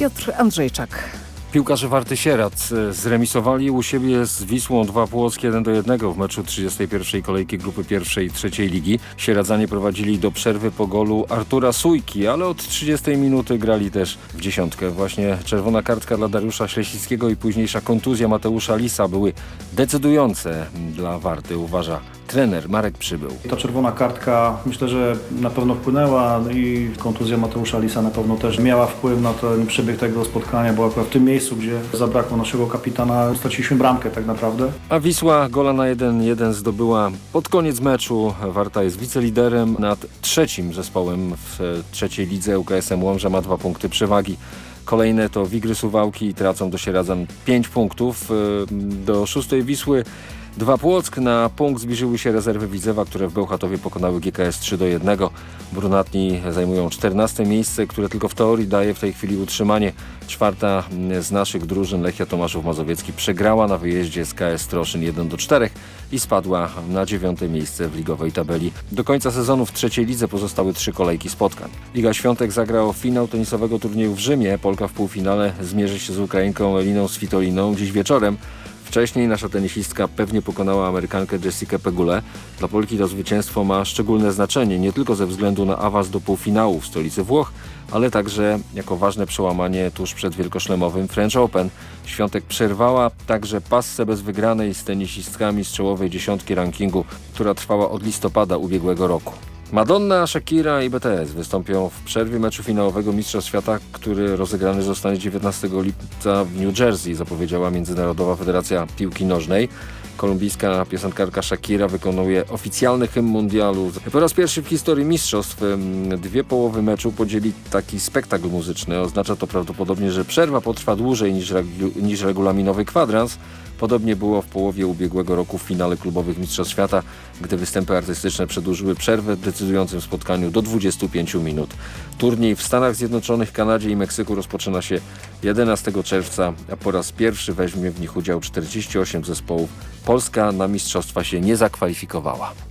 Piotr Andrzejczak. Piłkarze Warty Sieradz zremisowali u siebie z Wisłą 2 Płock 1-1 w meczu 31. kolejki grupy pierwszej i trzeciej ligi. Sieradzanie prowadzili do przerwy po golu Artura Sujki, ale od 30 minuty grali też w dziesiątkę. Właśnie czerwona kartka dla Dariusza Ślesickiego i późniejsza kontuzja Mateusza Lisa były decydujące dla Warty, uważa trener Marek Przybył. Ta czerwona kartka myślę, że na pewno wpłynęła i kontuzja Mateusza Lisa na pewno też miała wpływ na ten przebieg tego spotkania, bo akurat w tym miejscu, gdzie zabrakło naszego kapitana, straciliśmy bramkę tak naprawdę. A Wisła gola na 1-1 zdobyła pod koniec meczu. Warta jest wiceliderem nad trzecim zespołem w trzeciej lidze. UKS-em Łomża ma 2 punkty przewagi. Kolejne to Wigry Suwałki, tracą do Sieradzan 5 punktów. Do szóstej Wisły 2 Płock. Na punkt zbliżyły się rezerwy Widzewa, które w Bełchatowie pokonały GKS 3-1. Brunatni zajmują 14 miejsce, które tylko w teorii daje w tej chwili utrzymanie. Czwarta z naszych drużyn, Lechia Tomaszów Mazowiecki, przegrała na wyjeździe z KS Troszyn 1-4 i spadła na 9. miejsce w ligowej tabeli. Do końca sezonu w trzeciej lidze pozostały 3 kolejki spotkań. Liga Świątek zagra o finał tenisowego turnieju w Rzymie. Polka w półfinale zmierzy się z Ukrainką Eliną Svitoliną dziś wieczorem. Wcześniej nasza tenisistka pewnie pokonała Amerykankę Jessikę Pegulę. Dla Polki to zwycięstwo ma szczególne znaczenie, nie tylko ze względu na awans do półfinału w stolicy Włoch, ale także jako ważne przełamanie tuż przed wielkoszlemowym French Open. Świątek przerwała także passę bez wygranej z tenisistkami z czołowej dziesiątki rankingu, która trwała od listopada ubiegłego roku. Madonna, Shakira i BTS wystąpią w przerwie meczu finałowego Mistrzostw Świata, który rozegrany zostanie 19 lipca w New Jersey, zapowiedziała Międzynarodowa Federacja Piłki Nożnej. Kolumbijska piosenkarka Shakira wykonuje oficjalny hymn mundialu. Po raz pierwszy w historii mistrzostw 2 połowy meczu podzieli taki spektakl muzyczny. Oznacza to prawdopodobnie, że przerwa potrwa dłużej niż regulaminowy kwadrans. Podobnie było w połowie ubiegłego roku w finale klubowych Mistrzostw Świata, gdy występy artystyczne przedłużyły przerwę w decydującym spotkaniu do 25 minut. Turniej w Stanach Zjednoczonych, Kanadzie i Meksyku rozpoczyna się 11 czerwca, a po raz pierwszy weźmie w nich udział 48 zespołów. Polska na mistrzostwa się nie zakwalifikowała.